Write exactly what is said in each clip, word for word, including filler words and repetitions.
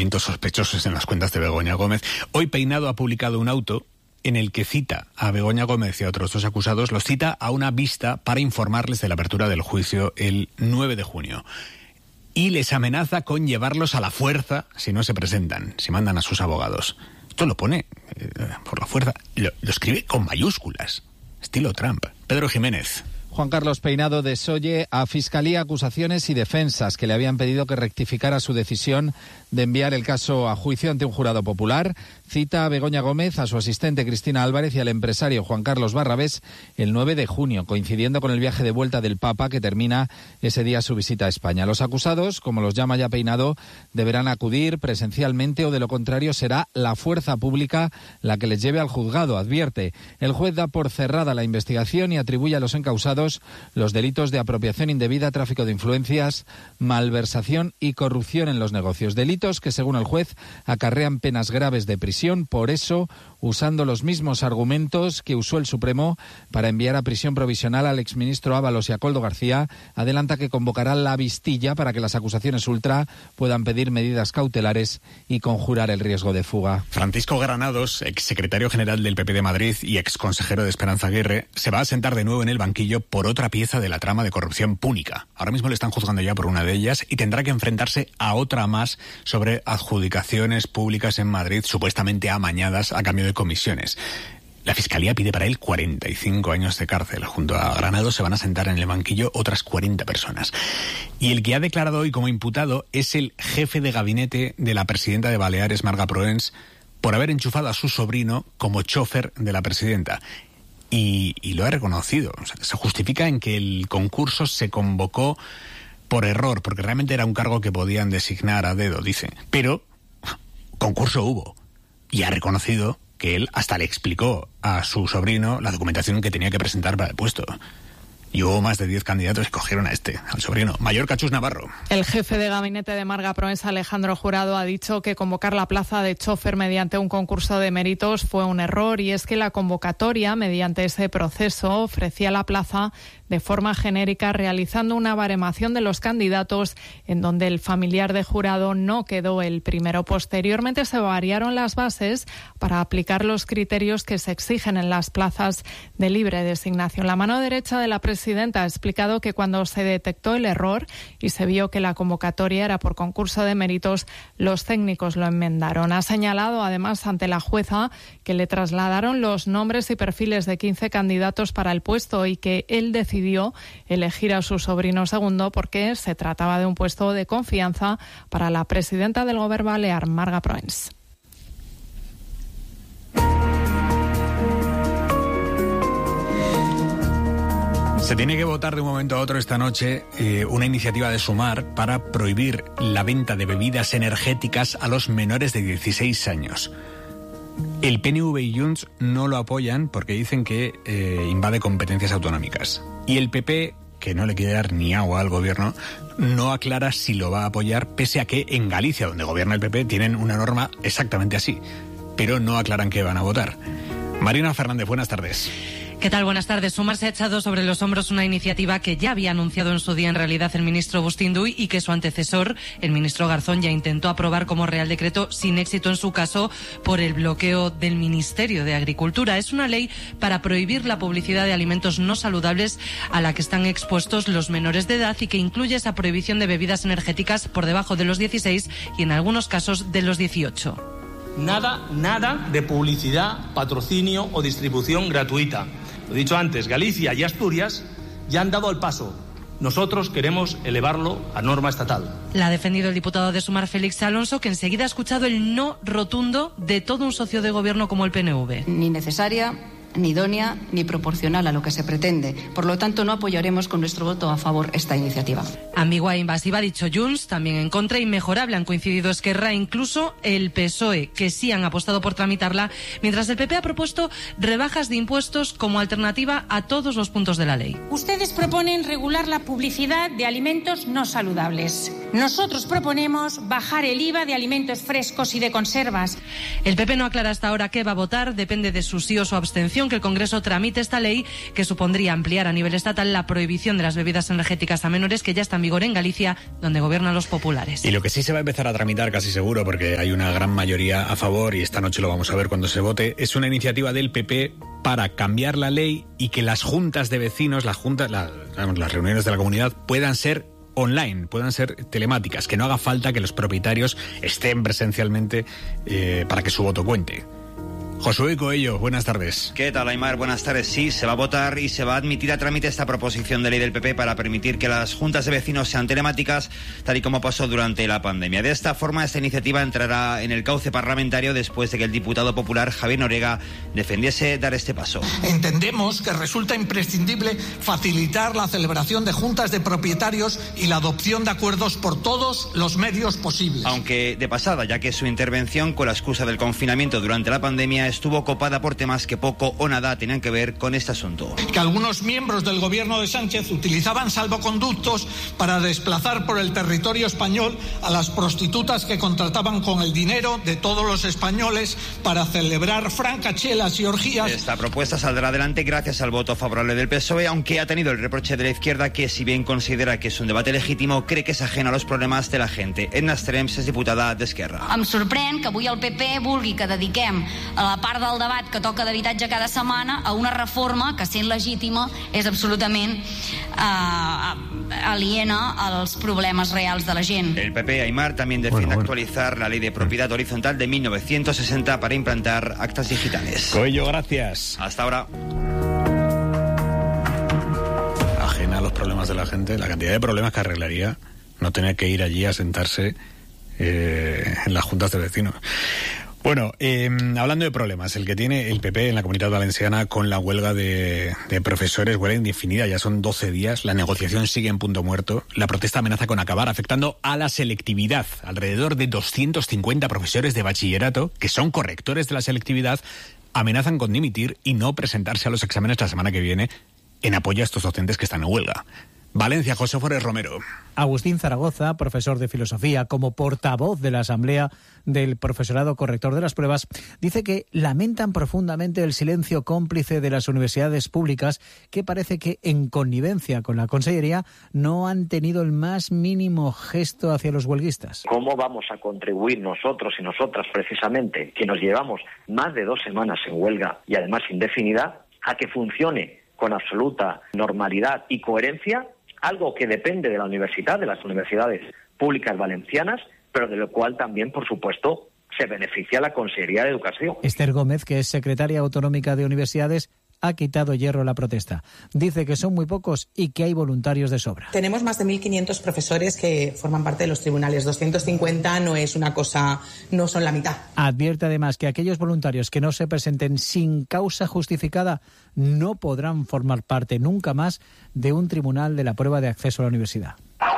movimientos sospechosos en las cuentas de Begoña Gómez. Hoy Peinado ha publicado un auto en el que cita a Begoña Gómez y a otros dos acusados, los cita a una vista para informarles de la apertura del juicio el nueve de junio. Y les amenaza con llevarlos a la fuerza si no se presentan, si mandan a sus abogados. Esto lo pone eh, por la fuerza, lo, lo escribe con mayúsculas, estilo Trump. Pedro Jiménez. Juan Carlos Peinado desoye a Fiscalía, acusaciones y defensas que le habían pedido que rectificara su decisión de enviar el caso a juicio ante un jurado popular. Cita a Begoña Gómez, a su asistente Cristina Álvarez y al empresario Juan Carlos Barrabés el nueve de junio, coincidiendo con el viaje de vuelta del Papa que termina ese día su visita a España. Los acusados, como los llama ya Peinado, deberán acudir presencialmente o de lo contrario será la fuerza pública la que les lleve al juzgado, advierte. El juez da por cerrada la investigación y atribuye a los encausados los delitos de apropiación indebida, tráfico de influencias, malversación y corrupción en los negocios. Delitos que, según el juez, acarrean penas graves de prisión. Por eso, usando los mismos argumentos que usó el Supremo para enviar a prisión provisional al exministro Ábalos y a Koldo García, adelanta que convocará la vistilla para que las acusaciones ultra puedan pedir medidas cautelares y conjurar el riesgo de fuga. Francisco Granados, exsecretario general del P P de Madrid y exconsejero de Esperanza Aguirre, se va a sentar de nuevo en el banquillo por otra pieza de la trama de corrupción púnica. Ahora mismo le están juzgando ya por una de ellas y tendrá que enfrentarse a otra más sobre adjudicaciones públicas en Madrid supuestamente amañadas a cambio de comisiones. La Fiscalía pide para él cuarenta y cinco años de cárcel. Junto a Granados se van a sentar en el banquillo otras cuarenta personas. Y el que ha declarado hoy como imputado es el jefe de gabinete de la presidenta de Baleares, Marga Proens, por haber enchufado a su sobrino como chofer de la presidenta. Y, y lo ha reconocido. O sea, se justifica en que el concurso se convocó por error, porque realmente era un cargo que podían designar a dedo, dice. Pero concurso hubo. Y ha reconocido que él hasta le explicó a su sobrino la documentación que tenía que presentar para el puesto. Y hubo más de diez candidatos que cogieron a este, al sobrino. Mallorca Chus Navarro. El jefe de gabinete de Marga Proens, Alejandro Jurado, ha dicho que convocar la plaza de chofer mediante un concurso de méritos fue un error, y es que la convocatoria, mediante ese proceso, ofrecía la plaza de forma genérica, realizando una baremación de los candidatos en donde el familiar de Jurado no quedó el primero. Posteriormente se variaron las bases para aplicar los criterios que se exigen en las plazas de libre designación. La mano derecha de la presidenta ha explicado que cuando se detectó el error y se vio que la convocatoria era por concurso de méritos, los técnicos lo enmendaron. Ha señalado además ante la jueza que le trasladaron los nombres y perfiles de quince candidatos para el puesto y que él decidió elegir a su sobrino segundo porque se trataba de un puesto de confianza para la presidenta del Gobierno balear, Marga Proens. Se tiene que votar de un momento a otro esta noche eh, una iniciativa de Sumar para prohibir la venta de bebidas energéticas a los menores de dieciséis años. El P N V y Junts no lo apoyan porque dicen que eh, invade competencias autonómicas. Y el P P, que no le quiere dar ni agua al gobierno, no aclara si lo va a apoyar, pese a que en Galicia, donde gobierna el P P, tienen una norma exactamente así. Pero no aclaran qué van a votar. Marina Fernández, buenas tardes. ¿Qué tal? Buenas tardes. Sumar se ha echado sobre los hombros una iniciativa que ya había anunciado en su día en realidad el ministro Bustinduy y que su antecesor, el ministro Garzón, ya intentó aprobar como Real Decreto, sin éxito en su caso, por el bloqueo del Ministerio de Agricultura. Es una ley para prohibir la publicidad de alimentos no saludables a la que están expuestos los menores de edad y que incluye esa prohibición de bebidas energéticas por debajo de los dieciséis y en algunos casos de los dieciocho. Nada, nada de publicidad, patrocinio o distribución gratuita. Lo he dicho antes, Galicia y Asturias ya han dado el paso. Nosotros queremos elevarlo a norma estatal. La ha defendido el diputado de Sumar, Félix Alonso, que enseguida ha escuchado el no rotundo de todo un socio de gobierno como el P N V. Ni necesaria, ni idónea, ni proporcional a lo que se pretende. Por lo tanto, no apoyaremos con nuestro voto a favor esta iniciativa. Ambigua e invasiva, ha dicho Junts, también en contra, inmejorable han coincidido Esquerra, incluso el P S O E, que sí han apostado por tramitarla, mientras el P P ha propuesto rebajas de impuestos como alternativa a todos los puntos de la ley. Ustedes proponen regular la publicidad de alimentos no saludables. Nosotros proponemos bajar el I V A de alimentos frescos y de conservas. El P P no aclara hasta ahora qué va a votar, depende de su sí o su abstención. oposición que el Congreso tramite esta ley que supondría ampliar a nivel estatal la prohibición de las bebidas energéticas a menores, que ya está en vigor en Galicia, donde gobiernan los populares. Y lo que sí se va a empezar a tramitar casi seguro, porque hay una gran mayoría a favor y esta noche lo vamos a ver cuando se vote, es una iniciativa del P P para cambiar la ley y que las juntas de vecinos, las juntas, la, las reuniones de la comunidad puedan ser online, puedan ser telemáticas, que no haga falta que los propietarios estén presencialmente eh, para que su voto cuente. Josué Coello, buenas tardes. ¿Qué tal, Aymar? Buenas tardes. Sí, se va a votar y se va a admitir a trámite esta proposición de ley del P P para permitir que las juntas de vecinos sean telemáticas, tal y como pasó durante la pandemia. De esta forma, esta iniciativa entrará en el cauce parlamentario después de que el diputado popular Javier Noriega defendiese dar este paso. Entendemos que resulta imprescindible facilitar la celebración de juntas de propietarios y la adopción de acuerdos por todos los medios posibles. Aunque de pasada, ya que su intervención con la excusa del confinamiento durante la pandemia estuvo copada por temas que poco o nada tenían que ver con este asunto. Que algunos miembros del gobierno de Sánchez utilizaban salvoconductos para desplazar por el territorio español a las prostitutas que contrataban con el dinero de todos los españoles para celebrar francachelas y orgías. Esta propuesta saldrá adelante gracias al voto favorable del P S O E, aunque ha tenido el reproche de la izquierda, que si bien considera que es un debate legítimo, cree que es ajeno a los problemas de la gente. Edna Estrems és diputada d'Esquerra. Em sorprèn que avui el P P vulgui que dediquem a la part del debat que toca d'habitatge cada setmana a una reforma que, sent legítima, és absolutament eh, aliena als problemes reals de la gent. El P P, Aymar, también defiende bueno, bueno. actualizar la ley de propiedad horizontal de mil novecientos sesenta para implantar actas digitales. Coello, gracias. Hasta ahora. Ajena a los problemas de la gente, la cantidad de problemas que arreglaría no tener que ir allí a sentarse eh, en las juntas de vecinos. Bueno, eh, hablando de problemas, el que tiene el P P en la Comunidad Valenciana con la huelga de, de profesores, huelga indefinida, ya son doce días, la negociación sigue en punto muerto, la protesta amenaza con acabar, afectando a la selectividad. Alrededor de doscientos cincuenta profesores de bachillerato, que son correctores de la selectividad, amenazan con dimitir y no presentarse a los exámenes la semana que viene en apoyo a estos docentes que están en huelga. Valencia, José Forés Romero. Agustín Zaragoza, profesor de filosofía, como portavoz de la Asamblea del Profesorado Corrector de las Pruebas, dice que lamentan profundamente el silencio cómplice de las universidades públicas, que parece que, en connivencia con la Consellería, no han tenido el más mínimo gesto hacia los huelguistas. ¿Cómo vamos a contribuir nosotros y nosotras, precisamente, que nos llevamos más de dos semanas en huelga y además indefinida, a que funcione con absoluta normalidad y coherencia algo que depende de la universidad, de las universidades públicas valencianas, pero de lo cual también, por supuesto, se beneficia la Consellería de Educación? Esther Gómez, que es secretaria autonómica de universidades, ha quitado hierro a la protesta. Dice que son muy pocos y que hay voluntarios de sobra. Tenemos más de mil quinientos profesores que forman parte de los tribunales. doscientos cincuenta no es una cosa, no son la mitad. Advierte además que aquellos voluntarios que no se presenten sin causa justificada no podrán formar parte nunca más de un tribunal de la prueba de acceso a la universidad.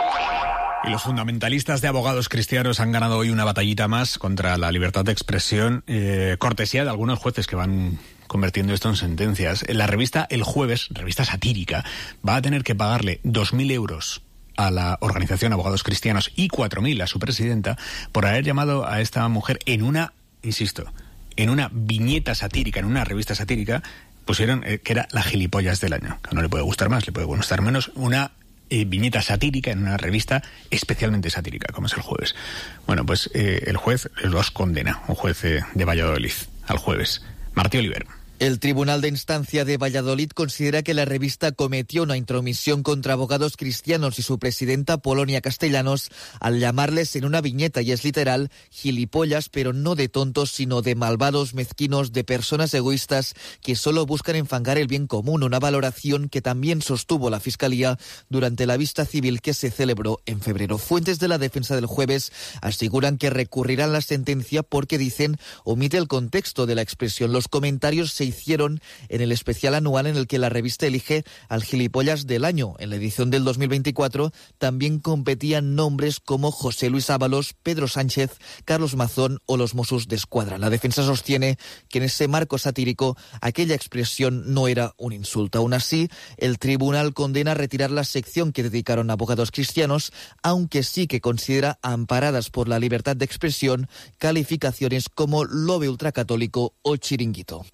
Y los fundamentalistas de abogados cristianos han ganado hoy una batallita más contra la libertad de expresión, eh, cortesía de algunos jueces que van convirtiendo esto en sentencias. La revista El Jueves, revista satírica, va a tener que pagarle dos mil euros a la organización Abogados Cristianos y cuatro mil a su presidenta por haber llamado a esta mujer en una, insisto, en una viñeta satírica, en una revista satírica, pusieron eh, que era la gilipollas del año. Que no le puede gustar más, le puede gustar menos, una eh, viñeta satírica en una revista especialmente satírica, como es El Jueves. Bueno, pues eh, el juez los condena, un juez eh, de Valladolid, al Jueves. Martí Oliver. El Tribunal de Instancia de Valladolid considera que la revista cometió una intromisión contra Abogados Cristianos y su presidenta Polonia Castellanos al llamarles en una viñeta, y es literal, gilipollas, pero no de tontos, sino de malvados, mezquinos, de personas egoístas que solo buscan enfangar el bien común, una valoración que también sostuvo la Fiscalía durante la vista civil que se celebró en febrero. Fuentes de la defensa del Jueves aseguran que recurrirán la sentencia porque, dicen, omite el contexto de la expresión. Los comentarios se hicieron en el especial anual en el que la revista elige al gilipollas del año. En la edición del dos mil veinticuatro también competían nombres como José Luis Ábalos, Pedro Sánchez, Carlos Mazón o los Mossos d'Esquadra. La defensa sostiene que en ese marco satírico aquella expresión no era un insulto. Aún así, el tribunal condena retirar la sección que dedicaron a Abogados Cristianos, aunque sí que considera amparadas por la libertad de expresión calificaciones como lobe ultracatólico o chiringuito.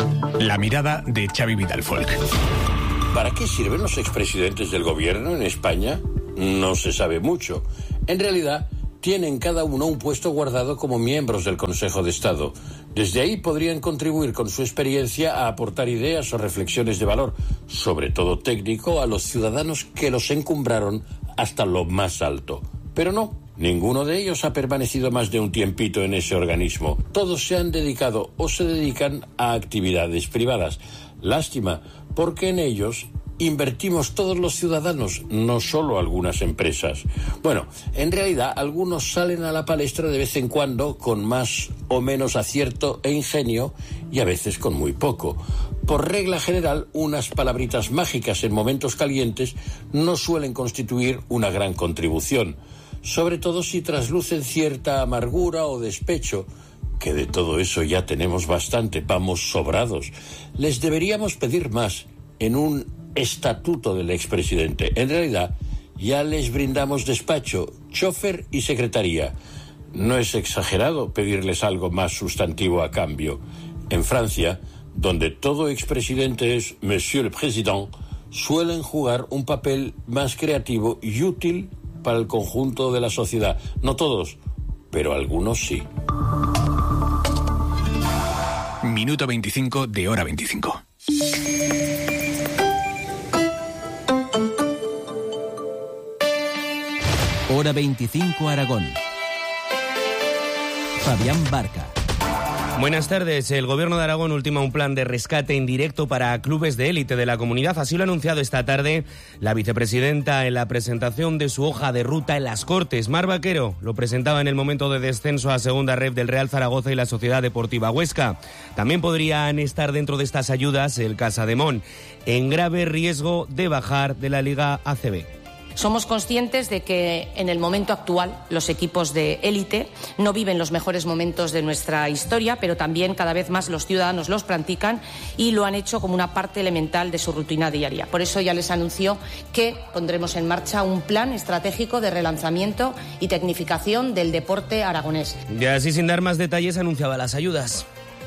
La mirada de Xavi Vidal-Folk. ¿Para qué sirven los expresidentes del gobierno en España? No se sabe mucho. En realidad, tienen cada uno un puesto guardado como miembros del Consejo de Estado. Desde ahí podrían contribuir con su experiencia a aportar ideas o reflexiones de valor, sobre todo técnico, a los ciudadanos que los encumbraron hasta lo más alto. Pero no, ninguno de ellos ha permanecido más de un tiempito en ese organismo. Todos se han dedicado o se dedican a actividades privadas. Lástima, porque en ellos invertimos todos los ciudadanos, no solo algunas empresas. Bueno, en realidad algunos salen a la palestra de vez en cuando con más o menos acierto e ingenio y a veces con muy poco. Por regla general, unas palabritas mágicas en momentos calientes no suelen constituir una gran contribución, sobre todo si traslucen cierta amargura o despecho, que de todo eso ya tenemos bastante, vamos sobrados. Les deberíamos pedir más en un estatuto del expresidente. En realidad, ya les brindamos despacho, chofer y secretaría. No es exagerado pedirles algo más sustantivo a cambio. En Francia, donde todo expresidente es Monsieur le Président, suelen jugar un papel más creativo y útil para el conjunto de la sociedad. No todos, pero algunos sí. Minuto veinticinco de hora veinticinco. Hora veinticinco Aragón. Fabián Barca. Buenas tardes. El Gobierno de Aragón ultima un plan de rescate indirecto para clubes de élite de la comunidad. Así lo ha anunciado esta tarde la vicepresidenta en la presentación de su hoja de ruta en las Cortes. Mar Vaquero lo presentaba en el momento de descenso a segunda ref del Real Zaragoza y la Sociedad Deportiva Huesca. También podrían estar dentro de estas ayudas el Casademón, en grave riesgo de bajar de la Liga A C B. Somos conscientes de que en el momento actual los equipos de élite no viven los mejores momentos de nuestra historia, pero también cada vez más los ciudadanos los practican y lo han hecho como una parte elemental de su rutina diaria. Por eso ya les anunció que pondremos en marcha un plan estratégico de relanzamiento y tecnificación del deporte aragonés. Y así, sin dar más detalles, anunciaba las ayudas.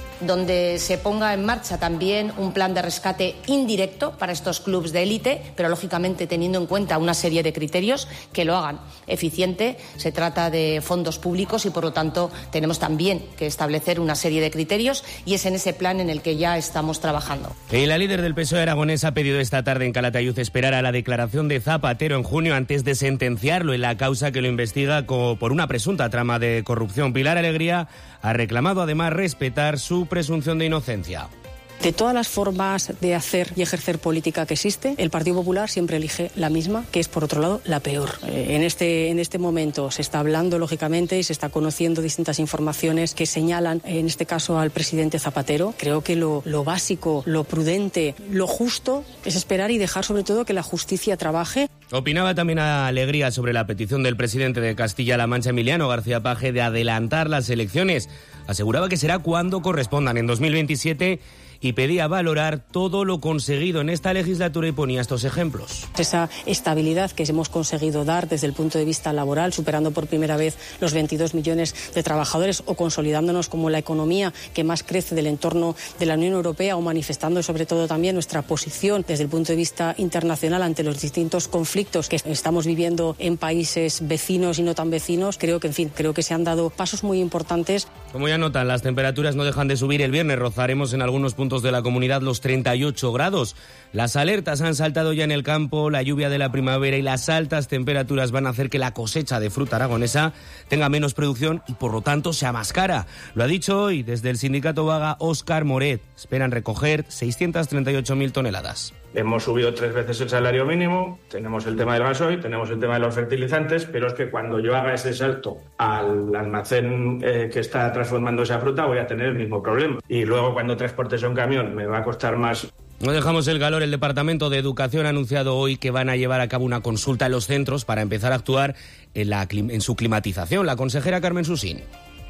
Donde se ponga en marcha también un plan de rescate indirecto para estos clubes de élite, pero lógicamente teniendo en cuenta una serie de criterios que lo hagan eficiente. Se trata de fondos públicos y por lo tanto tenemos también que establecer una serie de criterios y es en ese plan en el que ya estamos trabajando. Y la líder del P S O E aragonés ha pedido esta tarde en Calatayud esperar a la declaración de Zapatero en junio antes de sentenciarlo en la causa que lo investiga por una presunta trama de corrupción. Pilar Alegría ha reclamado además respetar su presunción de inocencia. De todas las formas de hacer y ejercer política que existe, el Partido Popular siempre elige la misma, que es, por otro lado, la peor. Eh, en, este, en este momento se está hablando, lógicamente, y se está conociendo distintas informaciones que señalan, en este caso, al presidente Zapatero. Creo que lo, lo básico, lo prudente, lo justo es esperar y dejar, sobre todo, que la justicia trabaje. Opinaba también a Alegría sobre la petición del presidente de Castilla-La Mancha, Emiliano García Paje, de adelantar las elecciones. Aseguraba que será cuando correspondan, en dos mil veintisiete, y pedía valorar todo lo conseguido en esta legislatura y ponía estos ejemplos. Esa estabilidad que hemos conseguido dar desde el punto de vista laboral, superando por primera vez los veintidós millones de trabajadores o consolidándonos como la economía que más crece del entorno de la Unión Europea o manifestando sobre todo también nuestra posición desde el punto de vista internacional ante los distintos conflictos que estamos viviendo en países vecinos y no tan vecinos. Creo que, en fin, creo que se han dado pasos muy importantes. Como ya notan, las temperaturas no dejan de subir. El viernes rozaremos en algunos puntos de la comunidad los treinta y ocho grados. Las alertas han saltado ya en el campo, la lluvia de la primavera y las altas temperaturas van a hacer que la cosecha de fruta aragonesa tenga menos producción y por lo tanto sea más cara. Lo ha dicho hoy desde el sindicato Vaga Óscar Moret. Esperan recoger seiscientas treinta y ocho mil toneladas. Hemos subido tres veces el salario mínimo, tenemos el tema del gasoil, tenemos el tema de los fertilizantes, pero es que cuando yo haga ese salto al almacén eh, que está transformando esa fruta voy a tener el mismo problema. Y luego cuando transportes a un camión me va a costar más. No dejamos el calor. El Departamento de Educación ha anunciado hoy que van a llevar a cabo una consulta en los centros para empezar a actuar en, la, en su climatización. La consejera Carmen Susín.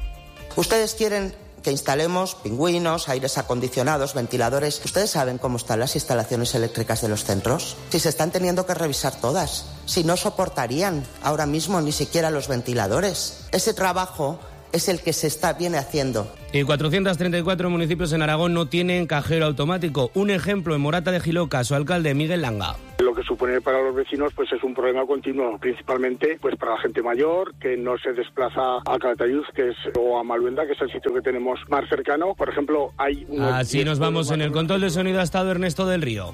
Ustedes quieren que instalemos pingüinos, aires acondicionados, ventiladores. ¿Ustedes saben cómo están las instalaciones eléctricas de los centros? Si se están teniendo que revisar todas. Si no soportarían ahora mismo ni siquiera los ventiladores. Ese trabajo es el que se está viene haciendo. Y cuatrocientos treinta y cuatro municipios en Aragón no tienen cajero automático. Un ejemplo en Morata de Jiloca, su alcalde Miguel Langa. Lo que supone para los vecinos pues es un problema continuo, principalmente pues para la gente mayor que no se desplaza a Calatayud, que es, o a Maluenda, que es el sitio que tenemos más cercano. Por ejemplo, hay... Unos Así nos vamos. En el control de sonido ha estado Ernesto del Río.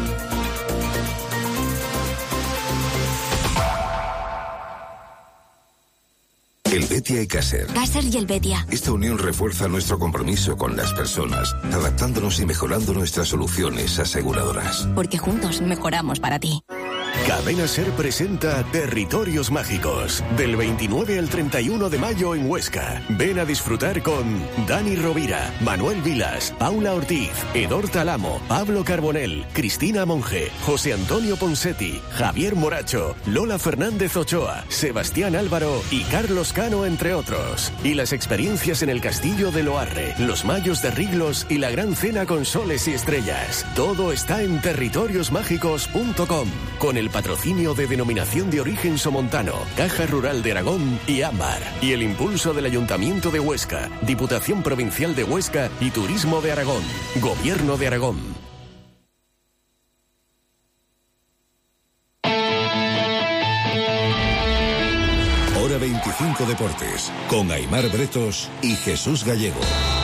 El Betia y Caser. Caser y el Betia. Esta unión refuerza nuestro compromiso con las personas, adaptándonos y mejorando nuestras soluciones aseguradoras. Porque juntos mejoramos para ti. Cadena Ser presenta Territorios Mágicos, del veintinueve al treinta y uno de mayo en Huesca. Ven a disfrutar con Dani Rovira, Manuel Vilas, Paula Ortiz, Edor Talamo, Pablo Carbonell, Cristina Monge, José Antonio Ponsetti, Javier Moracho, Lola Fernández Ochoa, Sebastián Álvaro y Carlos Cano, entre otros. Y las experiencias en el Castillo de Loarre, los Mayos de Riglos y la Gran Cena con soles y estrellas. Todo está en territorios mágicos punto com, con el patrocinio de Denominación de Origen Somontano, Caja Rural de Aragón y Ámbar, y el impulso del Ayuntamiento de Huesca, Diputación Provincial de Huesca y Turismo de Aragón, Gobierno de Aragón. Hora veinticinco Deportes, con Aimar Bretos y Jesús Gallego.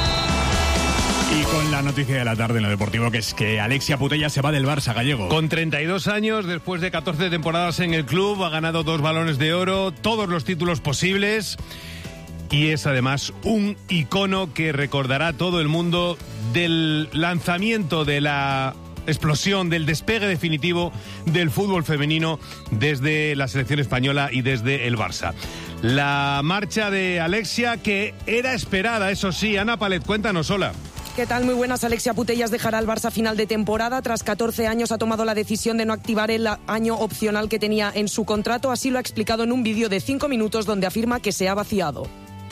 Y con la noticia de la tarde en lo deportivo, que es que Alexia Putellas se va del Barça, Gallego. Con treinta y dos años, después de catorce temporadas en el club, ha ganado dos balones de oro, todos los títulos posibles, y es además un icono que recordará todo el mundo del lanzamiento, de la explosión, del despegue definitivo del fútbol femenino desde la selección española y desde el Barça. La marcha de Alexia, que era esperada, eso sí. Ana Palet, cuéntanos, hola. ¿Qué tal? Muy buenas. Alexia Putellas dejará el Barça a final de temporada. Tras catorce años ha tomado la decisión de no activar el año opcional que tenía en su contrato. Así lo ha explicado en un vídeo de cinco minutos donde afirma que se ha vaciado.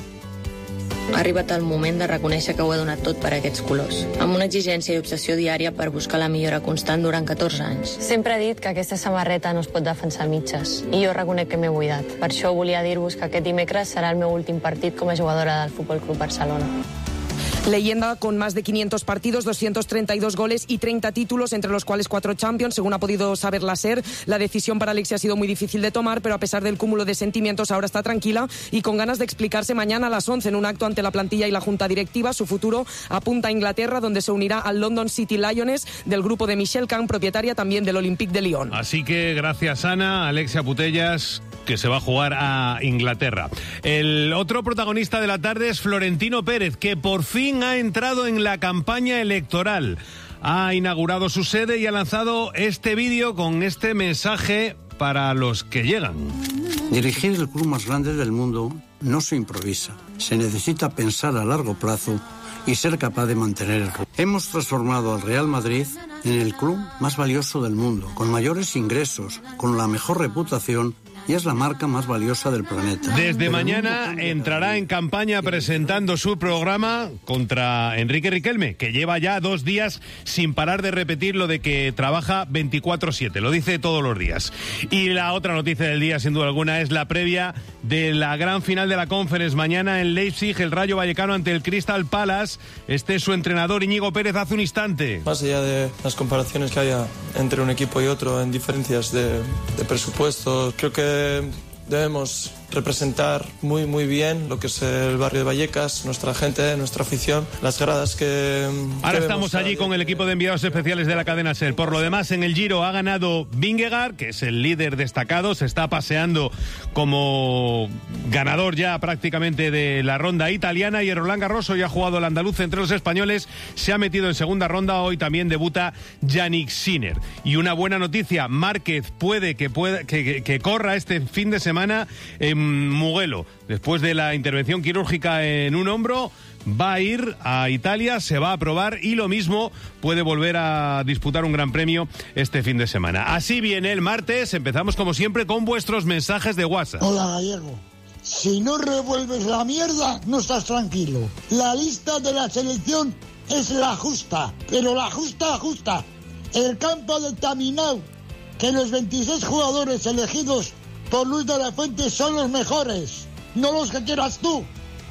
Ha arribat el moment de reconèixer que ho he donat tot per aquests colors, amb una exigència i obsessió diària per buscar la millora constant durant catorze anys. Sempre he dit que aquesta samarreta no es pot defensar a mitges, i jo reconec que m'he buidat. Per això volia dir-vos que aquest dimecres serà el meu últim partit com a jugadora del Futbol Club Barcelona. Leyenda con más de quinientos partidos, doscientos treinta y dos goles y treinta títulos, entre los cuales cuatro Champions, según ha podido saber la SER. La decisión para Alexia ha sido muy difícil de tomar, pero a pesar del cúmulo de sentimientos ahora está tranquila y con ganas de explicarse mañana a las once en un acto ante la plantilla y la junta directiva. Su futuro apunta a Inglaterra, donde se unirá al London City Lions del grupo de Michelle Kahn, propietaria también del Olympique de Lyon. Así que gracias, Ana. Alexia Putellas, que se va a jugar a Inglaterra. El otro protagonista de la tarde es Florentino Pérez, que por fin ha entrado en la campaña electoral. Ha inaugurado su sede y ha lanzado este vídeo con este mensaje para los que llegan. Dirigir el club más grande del mundo no se improvisa. Se necesita pensar a largo plazo y ser capaz de mantener el club. Hemos transformado al Real Madrid en el club más valioso del mundo, con mayores ingresos, con la mejor reputación, y es la marca más valiosa del planeta. Desde mañana entrará en campaña presentando su programa contra Enrique Riquelme, que lleva ya dos días sin parar de repetir lo de que trabaja veinticuatro siete, lo dice todos los días. Y la otra noticia del día, sin duda alguna, es la previa de la gran final de la Conference. Mañana en Leipzig, el Rayo Vallecano ante el Crystal Palace. Este es su entrenador, Íñigo Pérez, hace un instante. Más allá de las comparaciones que haya entre un equipo y otro en diferencias de, de presupuestos, creo que debemos representar muy muy bien lo que es el barrio de Vallecas, nuestra gente, nuestra afición, las gradas que... Ahora que estamos allí con el equipo de enviados especiales de la cadena SER. Por lo demás, en el Giro ha ganado Vingegaard, que es el líder destacado, se está paseando como ganador ya prácticamente de la ronda italiana, y el Roland Garros hoy ha jugado el andaluz entre los españoles, se ha metido en segunda ronda, hoy también debuta Yannick Sinner. Y una buena noticia, Márquez puede que, pueda, que, que, que corra este fin de semana en Mugello, después de la intervención quirúrgica en un hombro, va a ir a Italia, se va a probar y lo mismo puede volver a disputar un gran premio este fin de semana. Así viene el martes, empezamos como siempre con vuestros mensajes de WhatsApp. Hola, Gallego. Si no revuelves la mierda, no estás tranquilo. La lista de la selección es la justa, pero la justa, justa. El campo determinado que los veintiséis jugadores elegidos por Luis de la Fuente son los mejores, no los que quieras tú.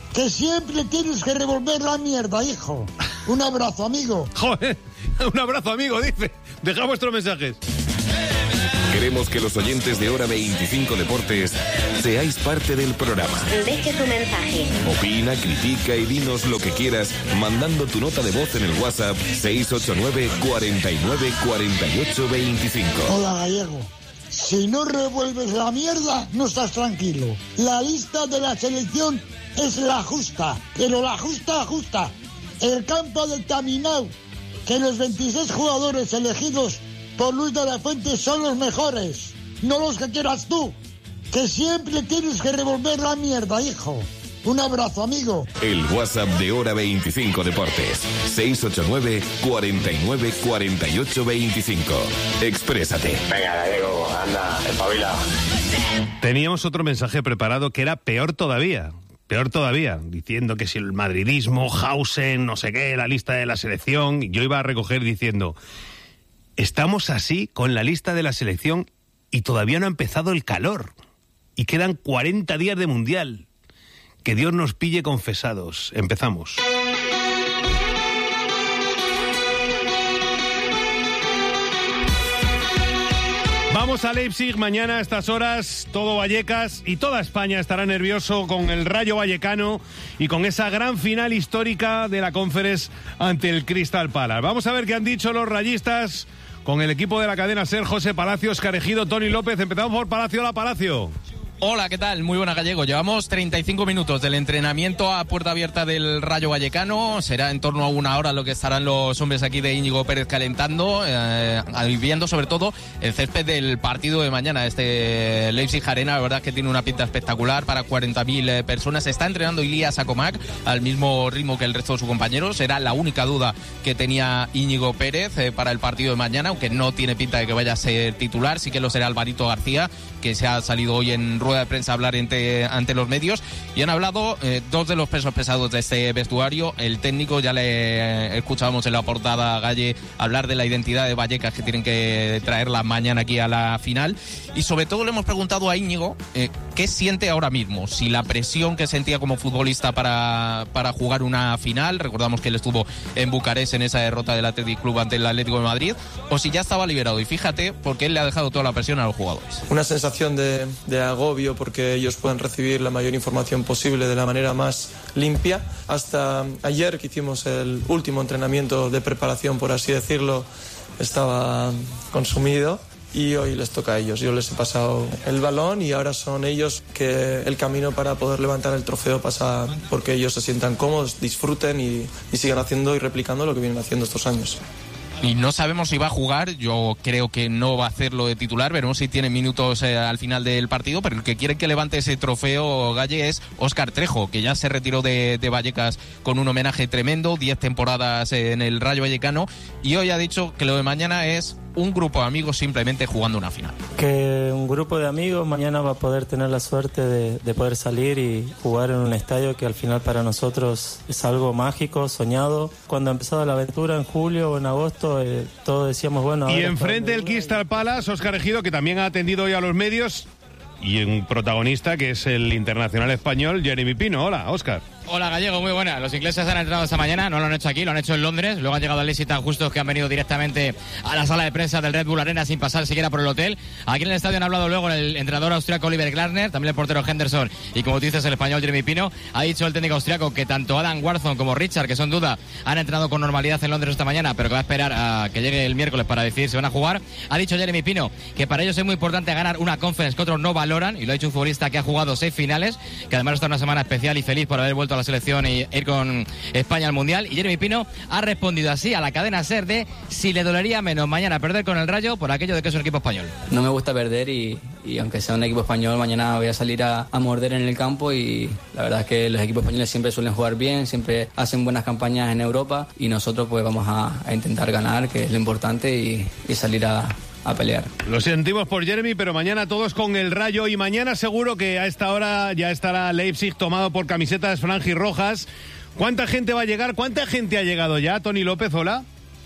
que siempre tienes que revolver la mierda, hijo. Un abrazo, amigo. Joder, un abrazo, amigo, dice. Deja vuestros mensajes. Queremos que los oyentes de Hora veinticinco Deportes seáis parte del programa. Deje tu mensaje. Opina, critica y dinos lo que quieras mandando tu nota de voz en el WhatsApp seis ocho nueve, cuarenta y nueve, cuarenta y ocho, veinticinco. Hola, Gallego. Si no revuelves la mierda, no estás tranquilo. La lista de la selección es la justa, pero la justa, justa. El campo del Taminau, que los veintiséis jugadores elegidos por Luis de la Fuente son los mejores, no los que quieras tú, que siempre tienes que revolver la mierda, hijo. Un abrazo, amigo. El WhatsApp de Hora veinticinco Deportes, seis ocho nueve, cuarenta y nueve, cuarenta y ocho, veinticinco. Exprésate. Venga, Gallego, anda, espabila. Teníamos otro mensaje preparado que era peor todavía. Peor todavía, diciendo que si el madridismo, Hausen, no sé qué, la lista de la selección. Yo iba a recoger diciendo, estamos así con la lista de la selección y todavía no ha empezado el calor. Y quedan cuarenta días de mundial. Que Dios nos pille confesados. Empezamos. Vamos a Leipzig mañana a estas horas, todo Vallecas y toda España estará nervioso con el Rayo Vallecano y con esa gran final histórica de la Conference ante el Crystal Palace. Vamos a ver qué han dicho los rayistas con el equipo de la cadena SER, José Palacio, Óscar Ejido, Tony López. Empezamos por Palacio. Hola, Palacio. Hola, ¿qué tal? Muy buena, Gallego. Llevamos treinta y cinco minutos del entrenamiento a puerta abierta del Rayo Vallecano. Será en torno a una hora lo que estarán los hombres aquí de Íñigo Pérez calentando, eh, viendo sobre todo el césped del partido de mañana. Este Leipzig Arena, la verdad es que tiene una pinta espectacular para cuarenta mil eh, personas. Está entrenando Ilías Acomac al mismo ritmo que el resto de sus compañeros. Era la única duda que tenía Íñigo Pérez eh, para el partido de mañana, aunque no tiene pinta de que vaya a ser titular. Sí que lo será Alvarito García, que se ha salido hoy en rueda de prensa a hablar ante, ante los medios, y han hablado eh, dos de los pesos pesados de este vestuario. El técnico, ya le eh, escuchábamos en la portada a Galle hablar de la identidad de Vallecas, que tienen que traerla mañana aquí a la final, y sobre todo le hemos preguntado a Íñigo eh, qué siente ahora mismo, si la presión que sentía como futbolista para, para jugar una final, recordamos que él estuvo en Bucarest en esa derrota del Athletic Club ante el Atlético de Madrid, o si ya estaba liberado. Y fíjate, porque él le ha dejado toda la presión a los jugadores. Una sensación de, de agobio porque ellos puedan recibir la mayor información posible de la manera más limpia. Hasta ayer, que hicimos el último entrenamiento de preparación, por así decirlo, estaba consumido, y hoy les toca a ellos. Yo les he pasado el balón y ahora son ellos que el camino para poder levantar el trofeo pasa porque ellos se sientan cómodos, disfruten y, y sigan haciendo y replicando lo que vienen haciendo estos años. Y no sabemos si va a jugar, yo creo que no va a hacerlo de titular, veremos si tiene minutos eh, al final del partido, pero el que quiere que levante ese trofeo, Galle, es Óscar Trejo, que ya se retiró de, de Vallecas con un homenaje tremendo, diez temporadas en el Rayo Vallecano, y hoy ha dicho que lo de mañana es un grupo de amigos simplemente jugando una final. Que un grupo de amigos mañana va a poder tener la suerte de, de poder salir y jugar en un estadio que al final para nosotros es algo mágico, soñado. Cuando empezó la aventura en julio o en agosto, eh, todos decíamos, bueno... Y enfrente el Crystal Palace, Óscar Ejido, que también ha atendido hoy a los medios, y un protagonista que es el internacional español Jeremy Pino. Hola, Óscar. Hola, Gallego, muy buena. Los ingleses han entrenado esta mañana, no lo han hecho aquí, lo han hecho en Londres. Luego han llegado al Leipzig tan justos que han venido directamente a la sala de prensa del Red Bull Arena sin pasar siquiera por el hotel. Aquí en el estadio han hablado luego el entrenador austriaco Oliver Glasner, también el portero Henderson y, como tú dices, el español Jeremy Pino. Ha dicho el técnico austriaco que tanto Adam Warson como Richard, que son duda, han entrenado con normalidad en Londres esta mañana, pero que va a esperar a que llegue el miércoles para decidir si van a jugar. Ha dicho Jeremy Pino que para ellos es muy importante ganar una Conference que otros no valoran, y lo ha dicho un futbolista que ha jugado seis finales, que además está en una semana especial y feliz por haber vuelto a la selección y ir con España al Mundial. Y Jeremy Pino ha respondido así a la cadena SER de si le dolería menos mañana perder con el Rayo por aquello de que es un equipo español. No me gusta perder y, y aunque sea un equipo español, mañana voy a salir a, a morder en el campo, y la verdad es que los equipos españoles siempre suelen jugar bien, siempre hacen buenas campañas en Europa, y nosotros pues vamos a, a intentar ganar, que es lo importante, y, y salir a a pelear. Lo sentimos por Jeremy, pero mañana todos con el Rayo, y mañana seguro que a esta hora ya estará Leipzig tomado por camisetas franjirrojas. ¿Cuánta gente va a llegar? ¿Cuánta gente ha llegado ya? Tony López, hola.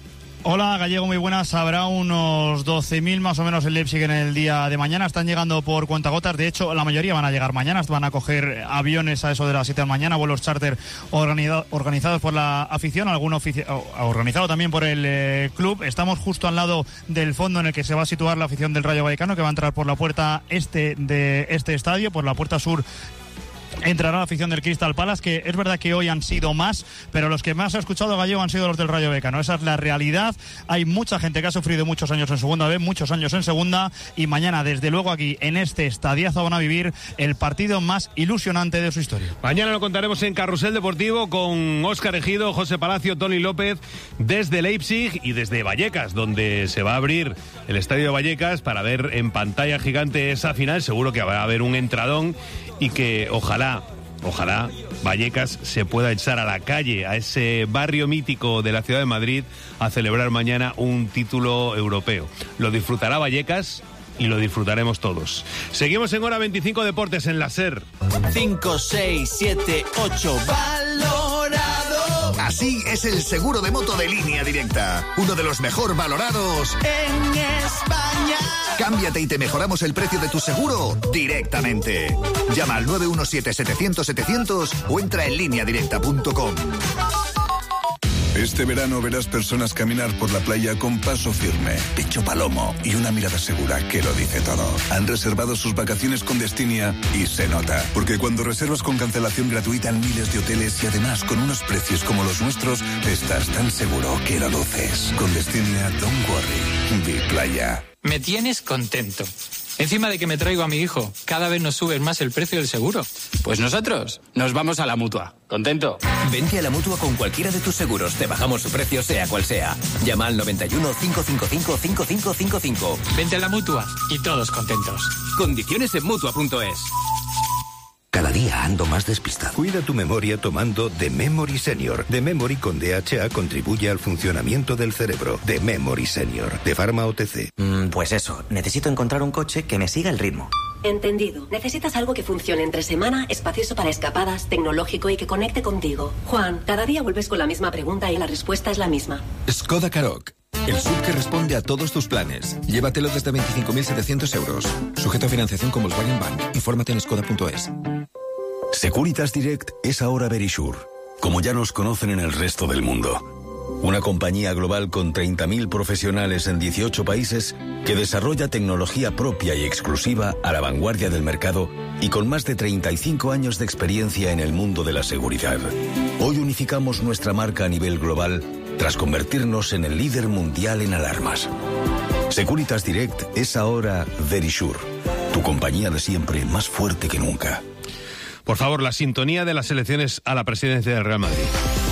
Hola Gallego, muy buenas. Habrá unos doce mil más o menos en Leipzig en el día de mañana. Están llegando por cuentagotas. De hecho, la mayoría van a llegar mañana. Van a coger aviones a eso de las siete de la mañana, vuelos charter organiza- organizados por la afición, algún ofici- organizado también por el eh, club. Estamos justo al lado del fondo en el que se va a situar la afición del Rayo Vallecano, que va a entrar por la puerta este de este estadio, por la puerta sur. Entrará la afición del Crystal Palace, que es verdad que hoy han sido más, pero los que más ha escuchado Gallego han sido los del Rayo Vallecano. Esa es la realidad. Hay mucha gente que ha sufrido muchos años en segunda B, muchos años en segunda, y mañana, desde luego, aquí en este estadiazo van a vivir el partido más ilusionante de su historia. Mañana lo contaremos en Carrusel Deportivo con Óscar Ejido, José Palacio, Tony López, desde Leipzig y desde Vallecas, donde se va a abrir el estadio de Vallecas para ver en pantalla gigante esa final. Seguro que va a haber un entradón y que ojalá, ojalá Vallecas se pueda echar a la calle, a ese barrio mítico de la ciudad de Madrid, a celebrar mañana un título europeo. Lo disfrutará Vallecas y lo disfrutaremos todos. Seguimos en Hora veinticinco Deportes en la SER. cinco, seis, siete, ocho, valorado. Así es el seguro de moto de Línea Directa, uno de los mejor valorados en España. Cámbiate y te mejoramos el precio de tu seguro directamente. Llama al nueve uno siete, setecientos, setecientos o entra en línea directa punto com. Este verano verás personas caminar por la playa con paso firme, pecho palomo y una mirada segura que lo dice todo. Han reservado sus vacaciones con Destinia y se nota, porque cuando reservas con cancelación gratuita en miles de hoteles y además con unos precios como los nuestros, estás tan seguro que lo luces. Con Destinia, don't worry, be playa. Me tienes contento. Encima de que me traigo a mi hijo, cada vez nos suben más el precio del seguro. Pues nosotros nos vamos a la Mutua. ¿Contento? Vente a la Mutua con cualquiera de tus seguros. Te bajamos su precio sea cual sea. Llama al noventa y uno, cinco cinco cinco, cinco cinco cinco cinco. Vente a la Mutua y todos contentos. Condiciones en Mutua punto es. Cada día ando más despistado. Cuida tu memoria tomando The Memory Senior. The Memory con D H A contribuye al funcionamiento del cerebro. The Memory Senior, de Pharma O T C. Mm, pues eso, necesito encontrar un coche que me siga el ritmo. Entendido. Necesitas algo que funcione entre semana, espacioso para escapadas, tecnológico y que conecte contigo. Juan, cada día vuelves con la misma pregunta y la respuesta es la misma. Skoda Karoq. El S U V que responde a todos tus planes. Llévatelo desde veinticinco mil setecientos euros. Sujeto a financiación con Volkswagen Bank. Infórmate en skoda punto es. Securitas Direct es ahora Verisure, como ya nos conocen en el resto del mundo. Una compañía global con treinta mil profesionales en dieciocho países que desarrolla tecnología propia y exclusiva a la vanguardia del mercado y con más de treinta y cinco años de experiencia en el mundo de la seguridad. Hoy unificamos nuestra marca a nivel global tras convertirnos en el líder mundial en alarmas. Securitas Direct es ahora Verisure, tu compañía de siempre más fuerte que nunca. Por favor, la sintonía de las elecciones a la presidencia del Real Madrid.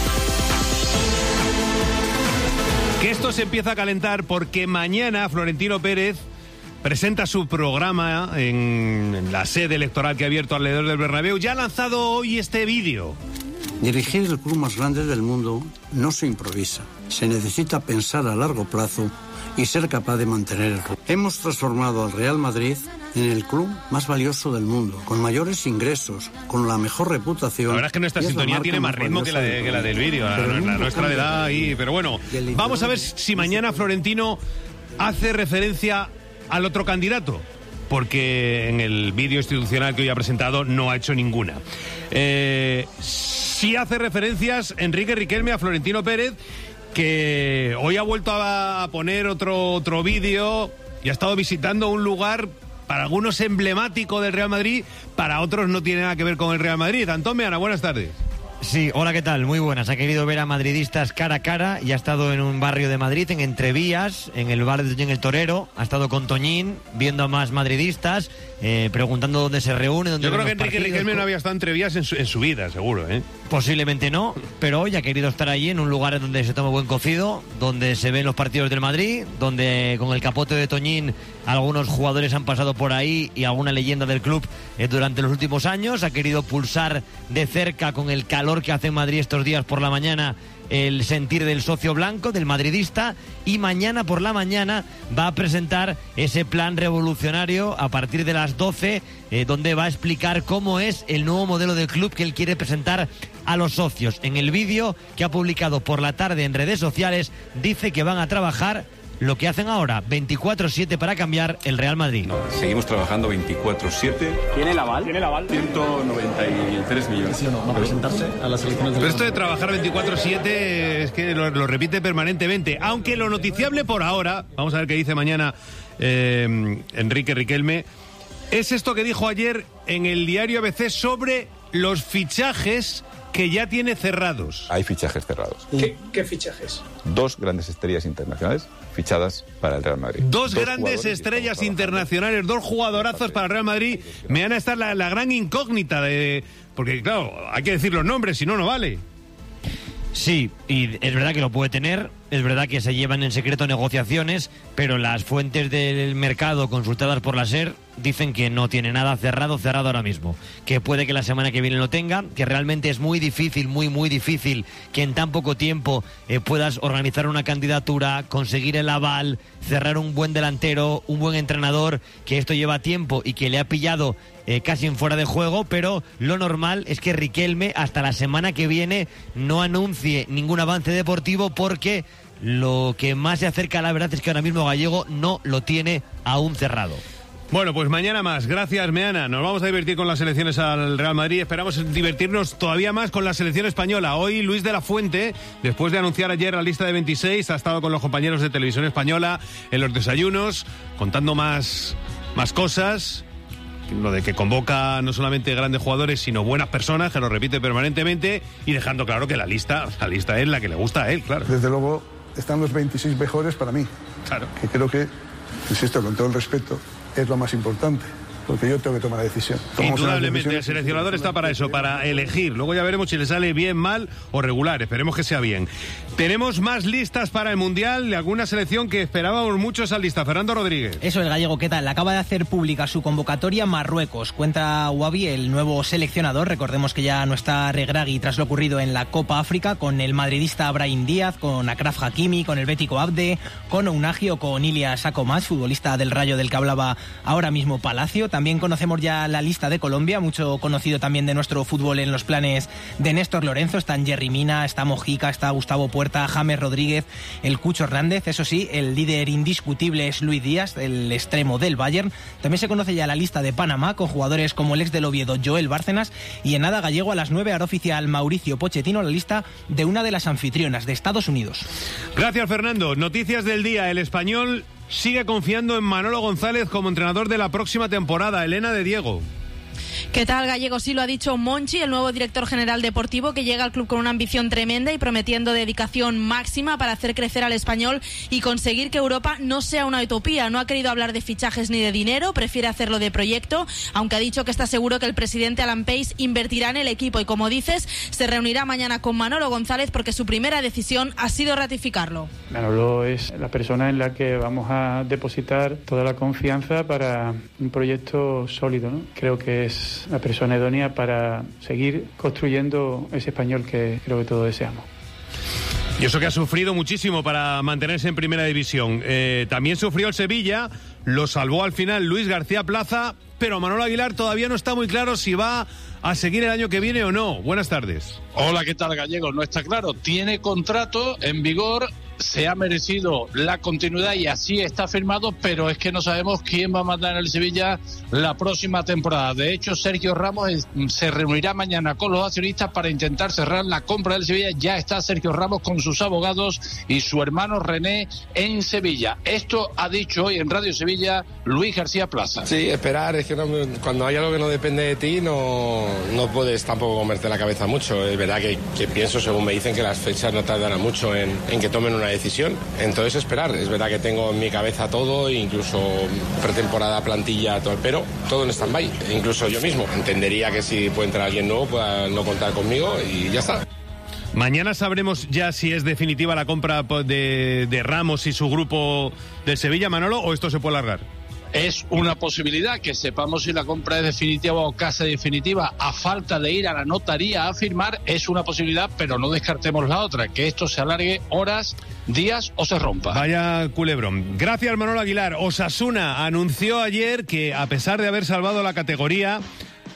Que esto se empieza a calentar porque mañana Florentino Pérez presenta su programa en la sede electoral que ha abierto alrededor del Bernabéu. Ya ha lanzado hoy este vídeo. Dirigir el club más grande del mundo no se improvisa. Se necesita pensar a largo plazo y ser capaz de mantener el club. Hemos transformado al Real Madrid en el club más valioso del mundo, con mayores ingresos, con la mejor reputación. La verdad es que nuestra sintonía tiene más ritmo que la, de, que la del vídeo, la, la, la nuestra le da ahí. Pero bueno, vamos a ver si mañana Florentino hace referencia al otro candidato, porque en el vídeo institucional que hoy ha presentado no ha hecho ninguna. Eh, sí hace referencias Enrique Riquelme a Florentino Pérez, que hoy ha vuelto a poner otro, otro vídeo y ha estado visitando un lugar para algunos emblemático del Real Madrid, para otros no tiene nada que ver con el Real Madrid. Antón Meana, buenas tardes. Sí, hola, ¿qué tal? Muy buenas. Ha querido ver a madridistas cara a cara y ha estado en un barrio de Madrid, en Entrevías, en el bar de Toñín el Torero. Ha estado con Toñín, viendo a más madridistas, eh, preguntando dónde se reúne, dónde Yo creo que partidos. Enrique Riquelme no había estado en Entrevías en su, en su vida, seguro, ¿eh? Posiblemente no, pero hoy ha querido estar allí en un lugar donde se toma buen cocido, donde se ven los partidos del Madrid, donde con el capote de Toñín algunos jugadores han pasado por ahí y alguna leyenda del club eh, durante los últimos años. Ha querido pulsar de cerca, con el calor que hace en Madrid estos días por la mañana, el sentir del socio blanco, del madridista, y mañana por la mañana va a presentar ese plan revolucionario a partir de las doce, eh, donde va a explicar cómo es el nuevo modelo del club que él quiere presentar a los socios. En el vídeo que ha publicado por la tarde en redes sociales dice que van a trabajar lo que hacen ahora, veinticuatro siete para cambiar el Real Madrid. No, seguimos trabajando veinticuatro siete. ¿Tiene el aval? ¿Tiene el aval? ciento noventa y tres millones. ¿Sí o no? ¿Va a presentarse a las elecciones? Pero esto de trabajar veinticuatro siete es que lo, lo repite permanentemente. Aunque lo noticiable por ahora, vamos a ver qué dice mañana eh, Enrique Riquelme, es esto que dijo ayer en el diario A B C sobre los fichajes que ya tiene cerrados. Hay fichajes cerrados. ¿Qué, qué fichajes? Dos grandes estrellas internacionales fichadas para el Real Madrid. Dos, dos grandes estrellas internacionales, dos jugadorazos para el Real Madrid. Me van a estar la, la gran incógnita de... Porque, claro, hay que decir los nombres, si no, no vale. Sí, y es verdad que lo puede tener, es verdad que se llevan en secreto negociaciones, pero las fuentes del mercado consultadas por la SER dicen que no tiene nada cerrado, cerrado ahora mismo. Que puede que la semana que viene lo tenga, que realmente es muy difícil, muy, muy difícil que en tan poco tiempo eh, puedas organizar una candidatura, conseguir el aval, cerrar un buen delantero, un buen entrenador, que esto lleva tiempo y que le ha pillado Eh, casi en fuera de juego, pero lo normal es que Riquelme hasta la semana que viene no anuncie ningún avance deportivo, porque lo que más se acerca a la verdad es que ahora mismo Gallego no lo tiene aún cerrado. Bueno, pues mañana más. Gracias, Meana. Nos vamos a divertir con las selecciones al Real Madrid. Esperamos divertirnos todavía más con la selección española. Hoy Luis de la Fuente, después de anunciar ayer la lista de veintiséis, ha estado con los compañeros de Televisión Española en los desayunos, contando más, más cosas. Lo de que convoca no solamente grandes jugadores, sino buenas personas, que lo repite permanentemente, y dejando claro que la lista, la lista es la que le gusta a él, claro. Desde luego están los veintiséis mejores para mí. Claro. Que creo que, insisto, con todo el respeto, es lo más importante. Porque yo tengo que tomar la decisión. Indudablemente, el seleccionador está para eso, para elegir. Luego ya veremos si le sale bien, mal o regular. Esperemos que sea bien. Tenemos más listas para el Mundial de alguna selección que esperábamos mucho esa lista. Fernando Rodríguez. Eso, el Gallego, ¿qué tal? Acaba de hacer pública su convocatoria Marruecos. Cuenta Wabi, el nuevo seleccionador. Recordemos que ya no está Regragui tras lo ocurrido en la Copa África, con el madridista Brahim Díaz, con Achraf Hakimi, con el bético Abde, con Ounahi o con Ilias Akomach, futbolista del Rayo del que hablaba ahora mismo Palacio. También conocemos ya la lista de Colombia, mucho conocido también de nuestro fútbol en los planes de Néstor Lorenzo. Están Jerry Mina, está Mojica, está Gustavo Puerta, James Rodríguez, el Cucho Hernández. Eso sí, el líder indiscutible es Luis Díaz, el extremo del Bayern. También se conoce ya la lista de Panamá, con jugadores como el ex del Oviedo, Joel Bárcenas. Y en nada, Gallego, a las nueve hará oficial Mauricio Pochettino la lista de una de las anfitrionas de Estados Unidos. Gracias, Fernando. Noticias del día. El Español sigue confiando en Manolo González como entrenador de la próxima temporada. Elena de Diego. ¿Qué tal, Gallego? Sí, lo ha dicho Monchi, el nuevo director general deportivo, que llega al club con una ambición tremenda y prometiendo dedicación máxima para hacer crecer al Español y conseguir que Europa no sea una utopía. No ha querido hablar de fichajes ni de dinero, prefiere hacerlo de proyecto, aunque ha dicho que está seguro que el presidente Alan Pace invertirá en el equipo y, como dices, se reunirá mañana con Manolo González porque su primera decisión ha sido ratificarlo. Manolo es la persona en la que vamos a depositar toda la confianza para un proyecto sólido, ¿no? Creo que es la persona idónea para seguir construyendo ese Español que creo que todos deseamos. Y eso que ha sufrido muchísimo para mantenerse en primera división. Eh, también sufrió el Sevilla, lo salvó al final Luis García Plaza, pero Manolo Aguilar todavía no está muy claro si va a seguir el año que viene o no. Buenas tardes. Hola, ¿qué tal, Gallego? No está claro. Tiene contrato en vigor, se ha merecido la continuidad y así está firmado, pero es que no sabemos quién va a mandar en el Sevilla la próxima temporada. De hecho, Sergio Ramos se reunirá mañana con los accionistas para intentar cerrar la compra del Sevilla. Ya está Sergio Ramos con sus abogados y su hermano René en Sevilla. Esto ha dicho hoy en Radio Sevilla Luis García Plaza. Sí, esperar, es que no, cuando hay algo que no depende de ti no, no puedes tampoco comerte la cabeza mucho. Es verdad que, que pienso, según me dicen, que las fechas no tardarán mucho en, en que tomen una decisión. Entonces esperar. Es verdad que tengo en mi cabeza todo, incluso pretemporada, plantilla, todo, pero todo en stand-by. Incluso yo mismo entendería que si puede entrar alguien nuevo pueda no contar conmigo y ya está. Mañana sabremos ya si es definitiva la compra de, de Ramos y su grupo del Sevilla, Manolo, o esto se puede alargar. Es una posibilidad que sepamos si la compra es definitiva o casi definitiva, a falta de ir a la notaría a firmar. Es una posibilidad, pero no descartemos la otra, que esto se alargue horas, días o se rompa. Vaya culebrón. Gracias, Manolo Aguilar. Osasuna anunció ayer que, a pesar de haber salvado la categoría,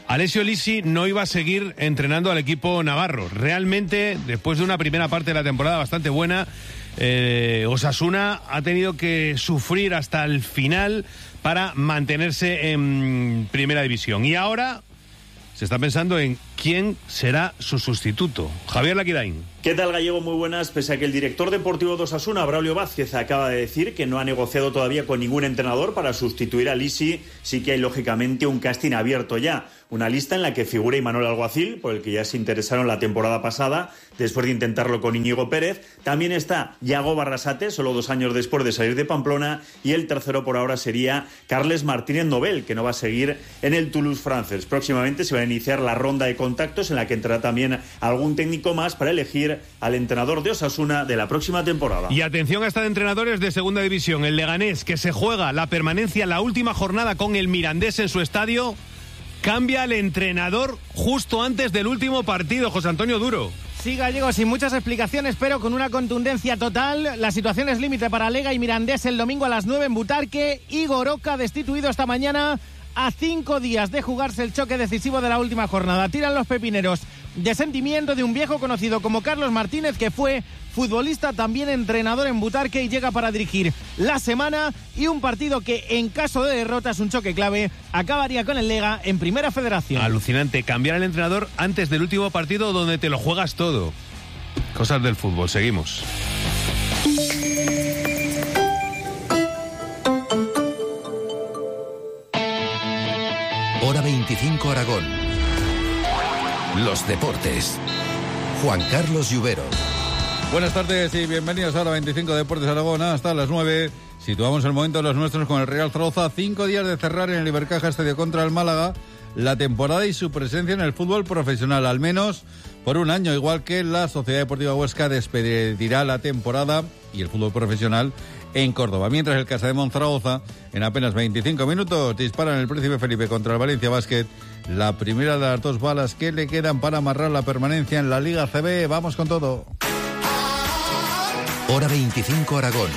Alessio Lisi no iba a seguir entrenando al equipo navarro. Realmente, después de una primera parte de la temporada bastante buena, eh, Osasuna ha tenido que sufrir hasta el final para mantenerse en primera división. Y ahora se está pensando en quién será su sustituto. Javier Laquidain. ¿Qué tal, Gallego? Muy buenas. Pese a que el director deportivo de Osasuna, Braulio Vázquez, acaba de decir que no ha negociado todavía con ningún entrenador para sustituir a Lisi, sí que hay lógicamente un casting abierto ya. Una lista en la que figura Imanol Alguacil, por el que ya se interesaron la temporada pasada, después de intentarlo con Íñigo Pérez. También está Yago Barrasate, solo dos años después de salir de Pamplona. Y el tercero por ahora sería Carles Martínez Nobel, que no va a seguir en el Toulouse Francés. Próximamente se va a iniciar la ronda de contactos en la que entrará también algún técnico más para elegir al entrenador de Osasuna de la próxima temporada. Y atención a esta de entrenadores de segunda división. El Leganés, que se juega la permanencia la última jornada con el Mirandés en su estadio, cambia al entrenador justo antes del último partido. José Antonio Duro. Sí, Gallego, sin muchas explicaciones, pero con una contundencia total. La situación es límite para Lega y Mirandés el domingo a las nueve en Butarque. Igor Oca, destituido esta mañana a cinco días de jugarse el choque decisivo de la última jornada. Tiran los pepineros de sentimiento de un viejo conocido como Carlos Martínez, que fue futbolista, también entrenador en Butarque, y llega para dirigir la semana y un partido que, en caso de derrota, es un choque clave, acabaría con el Lega en Primera Federación. Alucinante, cambiar al entrenador antes del último partido donde te lo juegas todo. Cosas del fútbol, seguimos. Hora veinticinco Aragón. Los deportes. Juan Carlos Lluvero. Buenas tardes y bienvenidos a Hora veinticinco Deportes Aragón. Hasta las nueve. Situamos el momento de los nuestros con el Real Zaragoza. Cinco días de cerrar en el Ibercaja Estadio contra el Málaga la temporada y su presencia en el fútbol profesional, al menos por un año, igual que la Sociedad Deportiva Huesca despedirá la temporada y el fútbol profesional en Córdoba. Mientras el Casademón Zaragoza, en apenas veinticinco minutos, dispara en el Príncipe Felipe contra el Valencia Basket la primera de las dos balas que le quedan para amarrar la permanencia en la Liga C B. Vamos con todo. Hora veinticinco Aragón.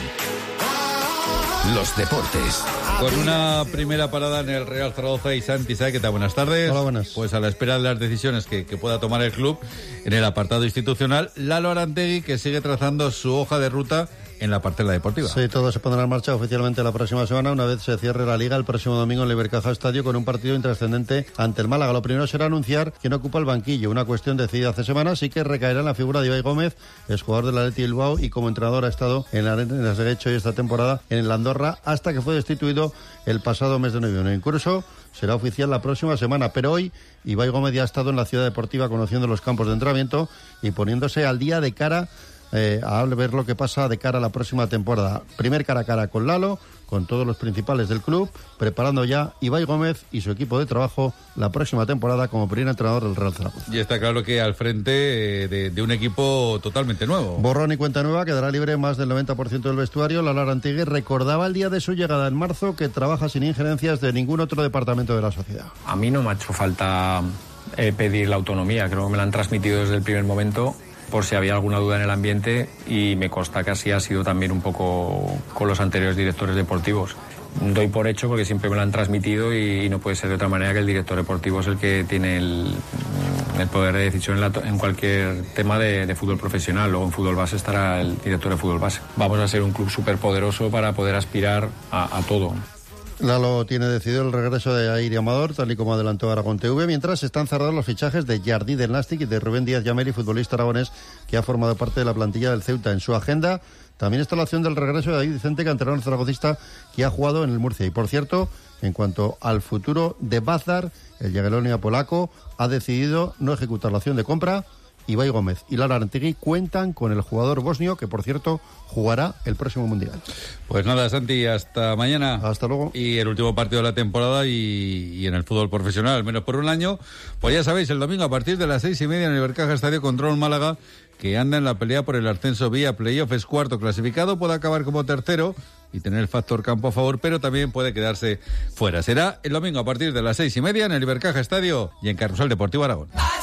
Los deportes. Con una primera parada en el Real Zaragoza y Santi Saez, ¿qué tal? Buenas tardes. Hola, buenas. Pues a la espera de las decisiones que, que pueda tomar el club en el apartado institucional, Lalo Arantegui, que sigue trazando su hoja de ruta en la parcela deportiva. Sí, todo se pondrá en marcha oficialmente la próxima semana, una vez se cierre la Liga el próximo domingo en el Ibercaja Estadio con un partido intrascendente ante el Málaga. Lo primero será anunciar quién ocupa el banquillo, una cuestión decidida hace semanas, y que recaerá en la figura de Ibai Gómez, es jugador del Athletic Bilbao y como entrenador ha estado en la Arenas de Guecho y esta temporada en el Andorra hasta que fue destituido el pasado mes de noviembre. En curso será oficial la próxima semana, pero hoy Ibai Gómez ya ha estado en la ciudad deportiva conociendo los campos de entrenamiento y poniéndose al día de cara Eh, a ver lo que pasa de cara a la próxima temporada. Primer cara a cara con Lalo, con todos los principales del club, preparando ya Ibai Gómez y su equipo de trabajo la próxima temporada como primer entrenador del Real Zaragoza. Y está claro que al frente de, de un equipo totalmente nuevo. Borrón y cuenta nueva, quedará libre más del noventa por ciento del vestuario. Lalo Arantegui recordaba el día de su llegada en marzo que trabaja sin injerencias de ningún otro departamento de la sociedad. A mí no me ha hecho falta eh, pedir la autonomía, creo que me la han transmitido desde el primer momento, por si había alguna duda en el ambiente, y me consta que así ha sido también un poco con los anteriores directores deportivos. Doy por hecho porque siempre me lo han transmitido y, y no puede ser de otra manera que el director deportivo es el que tiene el, el poder de decisión en, la, en cualquier tema de, de fútbol profesional. Luego en fútbol base estará el director de fútbol base. Vamos a ser un club súper poderoso para poder aspirar a, a todo. Lalo tiene decidido el regreso de Aire Amador, tal y como adelantó Aragón T V, mientras están cerrados los fichajes de Jardí del Nastic y de Rubén Díaz Yameli, futbolista aragonés que ha formado parte de la plantilla del Ceuta. En su agenda también está la opción del regreso de David Vicente, canterano zaragocista que ha jugado en el Murcia. Y por cierto, en cuanto al futuro de Bazar, el Jagiellonia polaco ha decidido no ejecutar la opción de compra. Ibai Gómez y Lalo Arantegui cuentan con el jugador bosnio, que por cierto jugará el próximo Mundial. Pues nada, Santi, hasta mañana. Hasta luego. Y el último partido de la temporada y, y en el fútbol profesional, al menos por un año. Pues ya sabéis, el domingo a partir de las seis y media en el Ibercaja Estadio contra un Málaga que anda en la pelea por el ascenso vía playoff. Es cuarto clasificado, puede acabar como tercero y tener el factor campo a favor, pero también puede quedarse fuera. Será el domingo a partir de las seis y media en el Ibercaja Estadio y en Carrusel Deportivo Aragón.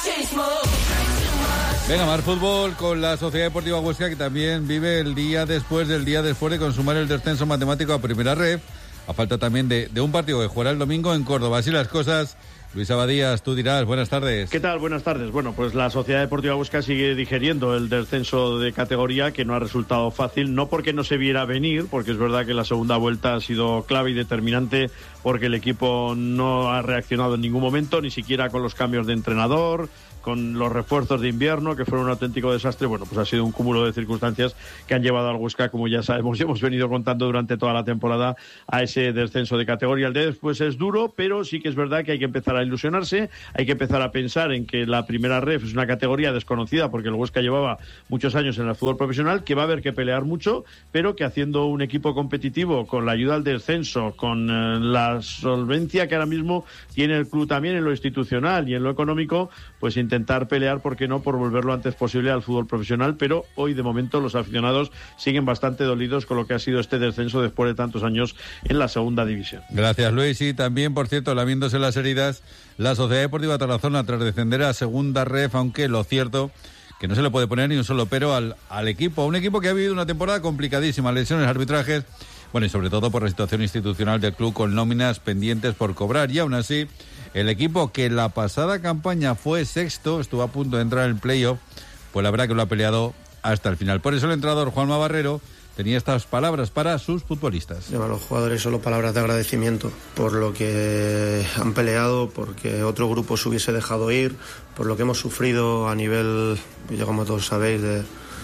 Venga, más fútbol con la Sociedad Deportiva Huesca, que también vive el día después del día después de consumar el descenso matemático a Primera Ref. A falta también de, de un partido que jugará el domingo en Córdoba. Así las cosas, Luis Abadías, tú dirás, buenas tardes. ¿Qué tal? Buenas tardes. Bueno, pues la Sociedad Deportiva Huesca sigue digeriendo el descenso de categoría, que no ha resultado fácil, no porque no se viera venir, porque es verdad que la segunda vuelta ha sido clave y determinante, porque el equipo no ha reaccionado en ningún momento, ni siquiera con los cambios de entrenador, con los refuerzos de invierno, que fueron un auténtico desastre. Bueno, pues ha sido un cúmulo de circunstancias que han llevado al Huesca, como ya sabemos y hemos venido contando durante toda la temporada, a ese descenso de categoría. El de después es duro, pero sí que es verdad que hay que empezar a ilusionarse, hay que empezar a pensar en que la primera ref es una categoría desconocida, porque el Huesca llevaba muchos años en el fútbol profesional, que va a haber que pelear mucho, pero que haciendo un equipo competitivo, con la ayuda al descenso, con eh, la solvencia que ahora mismo tiene el club también en lo institucional y en lo económico, pues intentar pelear, ¿por qué no?, por volver lo antes posible al fútbol profesional. Pero hoy, de momento, los aficionados siguen bastante dolidos con lo que ha sido este descenso después de tantos años en la segunda división. Gracias, Luis. Y también, por cierto, lamiéndose las heridas, la Sociedad Deportiva Tarazona, tras descender a segunda ref, aunque lo cierto que no se le puede poner ni un solo pero al, al equipo. Un equipo que ha vivido una temporada complicadísima, lesiones, arbitrajes, bueno, y sobre todo por la situación institucional del club, con nóminas pendientes por cobrar. Y aún así, el equipo que la pasada campaña fue sexto, estuvo a punto de entrar en el playoff, pues la verdad que lo ha peleado hasta el final. Por eso el entrenador Juanma Barrero tenía estas palabras para sus futbolistas. Lleva a los jugadores solo palabras de agradecimiento por lo que han peleado, porque otro grupo se hubiese dejado ir, por lo que hemos sufrido a nivel, ya como todos sabéis, de,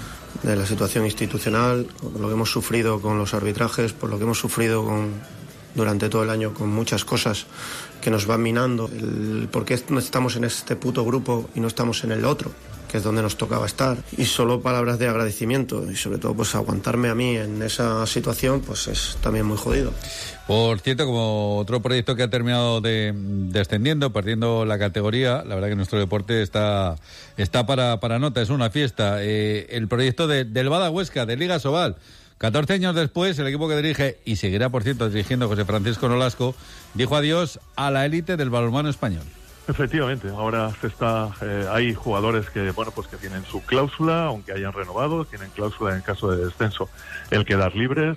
de la situación institucional, por lo que hemos sufrido con los arbitrajes, por lo que hemos sufrido con, durante todo el año con muchas cosas que nos van minando. El por qué no estamos en este puto grupo y no estamos en el otro, que es donde nos tocaba estar. Y solo palabras de agradecimiento, y sobre todo pues aguantarme a mí en esa situación, pues es también muy jodido. Por cierto, como otro proyecto que ha terminado de, descendiendo, perdiendo la categoría, la verdad que nuestro deporte está, está para, para nota, es una fiesta. Eh, el proyecto de, del Bada Huesca, de Liga Sobal. catorce años después, el equipo que dirige, y seguirá, por cierto, dirigiendo José Francisco Nolasco, dijo adiós a la élite del balonmano español. Efectivamente, ahora se está, eh, hay jugadores que, bueno, pues que tienen su cláusula, aunque hayan renovado, tienen cláusula en el caso de descenso, el quedar libres.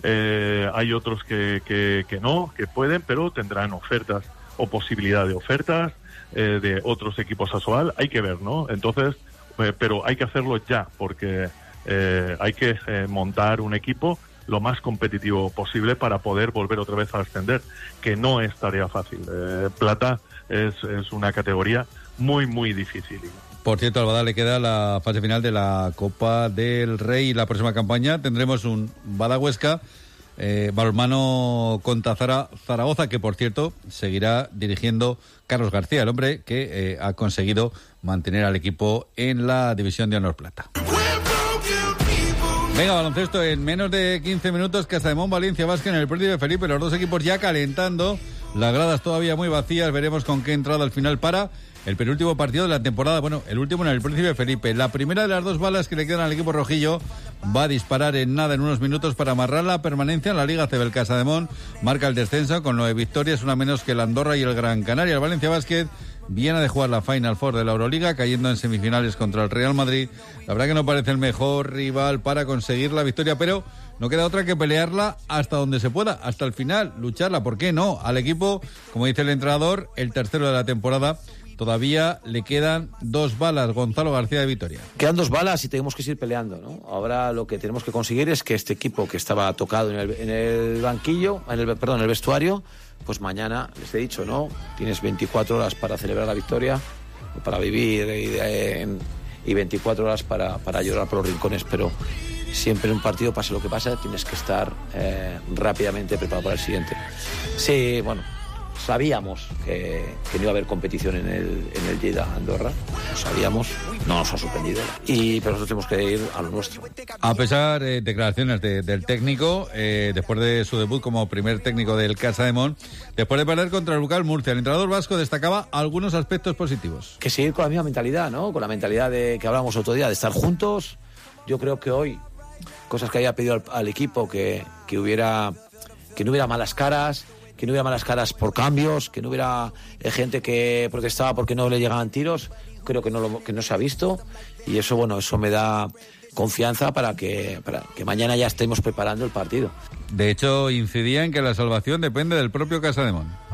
Eh, hay otros que, que, que no, que pueden, pero tendrán ofertas o posibilidad de ofertas eh, de otros equipos a Sobal. Hay que ver, ¿no? Entonces, eh, pero hay que hacerlo ya, porque eh, hay que eh, montar un equipo lo más competitivo posible para poder volver otra vez a ascender, que no es tarea fácil. Eh, Plata es, es una categoría muy, muy difícil. Por cierto, al Bada le queda la fase final de la Copa del Rey. La próxima campaña tendremos un Bada Huesca, eh, balonmano contra Zara, Zaragoza, que por cierto seguirá dirigiendo Carlos García, el hombre que eh, ha conseguido mantener al equipo en la División de Honor Plata. Venga, baloncesto, en menos de quince minutos, Casademón, Valencia Basket en el Príncipe Felipe, los dos equipos ya calentando, las gradas todavía muy vacías, veremos con qué entrada al final para el penúltimo partido de la temporada, bueno, el último en el Príncipe Felipe. La primera de las dos balas que le quedan al equipo rojillo va a disparar en nada, en unos minutos, para amarrar la permanencia en la Liga A C B. El Casademón marca el descenso con nueve victorias, una menos que el Andorra y el Gran Canaria. El Valencia Basket viene de jugar la Final Four de la Euroliga, cayendo en semifinales contra el Real Madrid. La verdad que no parece el mejor rival para conseguir la victoria, pero no queda otra que pelearla hasta donde se pueda, hasta el final, lucharla, ¿por qué no? Al equipo, como dice el entrenador, el tercero de la temporada, todavía le quedan dos balas. Gonzalo García de Vitoria. Quedan dos balas y tenemos que seguir peleando, ¿no? Ahora lo que tenemos que conseguir es que este equipo que estaba tocado en el, en el banquillo, en el, perdón, en el vestuario, pues mañana, les he dicho, ¿no? Tienes veinticuatro horas para celebrar la victoria, para vivir y, y veinticuatro horas para, para llorar por los rincones, pero siempre en un partido, pase lo que pase, tienes que estar eh, rápidamente preparado para el siguiente. Sí, bueno, sabíamos que, que no iba a haber competición en el, en el Lleida Andorra, lo sabíamos, no nos ha sorprendido, y, pero nosotros tenemos que ir a lo nuestro. A pesar de eh, declaraciones de, del técnico, eh, después de su debut como primer técnico del Casademón, después de perder contra el Lucal Murcia, el entrenador vasco destacaba algunos aspectos positivos. Que seguir con la misma mentalidad, ¿no? Con la mentalidad de que hablábamos otro día, de estar juntos. Yo creo que hoy, cosas que había pedido al, al equipo, que, que hubiera, que no hubiera malas caras, que no hubiera malas caras por cambios, que no hubiera eh, gente que protestaba porque no le llegaban tiros. Creo que no, lo, que no se ha visto, y eso, bueno, eso me da confianza para que, para que mañana ya estemos preparando el partido. De hecho, incidía en que la salvación depende del propio Casademón.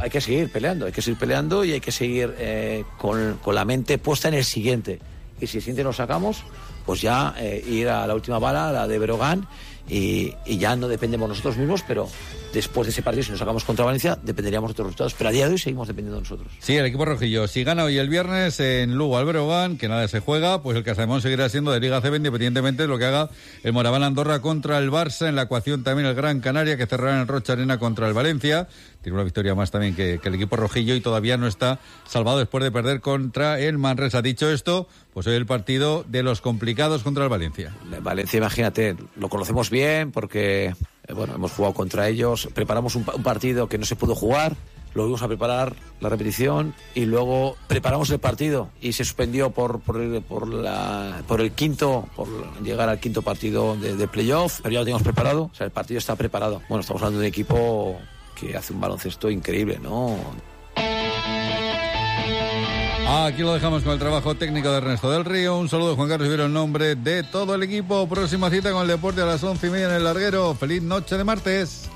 hay que seguir peleando, hay que seguir peleando y hay que seguir eh, con, con la mente puesta en el siguiente. Y si el siguiente nos sacamos, pues ya eh, ir a la última bala, la de Breogán, y, y ya no dependemos nosotros mismos, pero después de ese partido, si nos sacamos contra Valencia, dependeríamos de otros resultados. Pero a día de hoy seguimos dependiendo de nosotros. Sí, el equipo rojillo, si gana hoy el viernes en Lugo al Breogán, que nada se juega, pues el Casademón seguirá siendo de Liga C B, independientemente de lo que haga el Moraván Andorra contra el Barça. En la ecuación también el Gran Canaria, que cerrará en el Rocha Arena contra el Valencia. Tiene una victoria más también que, que el equipo rojillo y todavía no está salvado después de perder contra el Manresa. Dicho esto, pues hoy el partido de los complicados contra el Valencia. Valencia, imagínate, lo conocemos bien porque eh, bueno, hemos jugado contra ellos, preparamos un, un partido que no se pudo jugar, lo íbamos a preparar, la repetición, y luego preparamos el partido y se suspendió por por el, por la, por el quinto, por llegar al quinto partido de, de playoff, pero ya lo teníamos preparado, o sea, el partido está preparado. Bueno, estamos hablando de un equipo que hace un baloncesto increíble, ¿no? Aquí lo dejamos con el trabajo técnico de Ernesto del Río. Un saludo de Juan Carlos Rivero en nombre de todo el equipo. Próxima cita con el deporte a las once y media en el Larguero. Feliz noche de martes.